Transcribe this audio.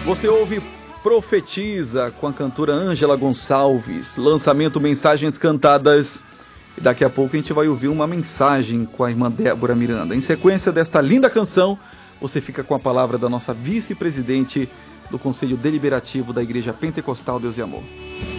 Você ouve Profetiza com a cantora Ângela Gonçalves, lançamento Mensagens Cantadas. E daqui a pouco a gente vai ouvir uma mensagem com a irmã Débora Miranda. Em sequência desta linda canção, você fica com a palavra da nossa vice-presidente do Conselho Deliberativo da Igreja Pentecostal Deus e Amor.